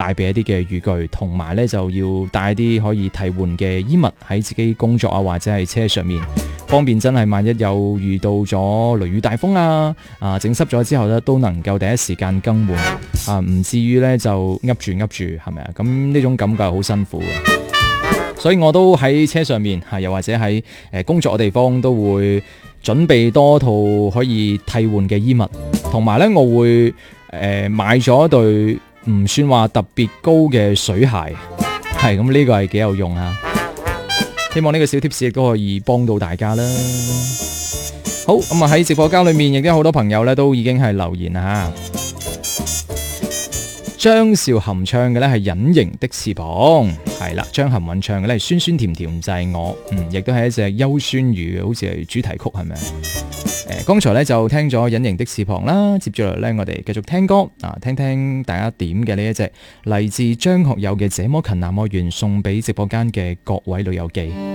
帶備一啲嘅雨具，同埋咧就要帶啲可以替換嘅衣物喺自己工作啊或者係車上面，方便真係萬一有遇到咗雷雨大風整濕咗之後咧，都能夠第一時間更換唔至於咧就噏住係咪啊？咁呢種感覺係好辛苦嘅，所以我都喺車上面又或者喺工作嘅地方都會準備多套可以替換嘅衣物，同埋咧我會買咗一對唔算話特別高嘅水鞋，係咁呢個係幾有用啊！希望呢個小貼士亦都可以幫到大家啦。好，咁喺直播間裏面亦都有好多朋友咧都已經係留言啦吓。張韶涵唱嘅咧係隱形的翅膀，係啦，張含韻唱嘅咧係酸酸甜甜就係我，亦都係一隻優酸語嘅，好似係主題曲係咪？剛才咧就聽咗隱形的翅膀啦，接住嚟咧我哋繼續聽歌聽聽大家點嘅呢一隻嚟自張學友嘅這麼近那麼遠，送俾直播間嘅各位老友記。